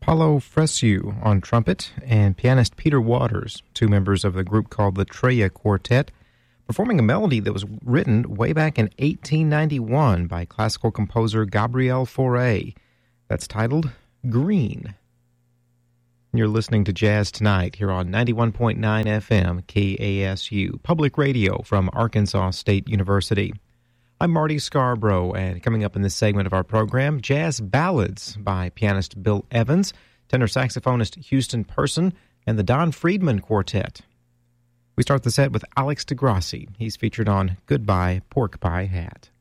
Paulo Fresu on trumpet, and pianist Peter Waters, two members of the group called the Treya Quartet, performing a melody that was written way back in 1891 by classical composer Gabriel Fauré. That's titled Green. You're listening to Jazz Tonight here on 91.9 FM KASU, public radio from Arkansas State University. I'm Marty Scarborough, and coming up in this segment of our program, Jazz Ballads by pianist Bill Evans, tenor saxophonist Houston Person, and the Don Friedman Quartet. We start the set with Alex DeGrassi. He's featured on Goodbye Pork Pie Hat.